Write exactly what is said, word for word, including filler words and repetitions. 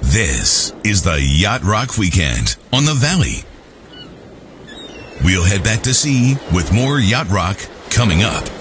This is the Yacht Rock Weekend on the Valley. We'll head back to sea with more Yacht Rock coming up.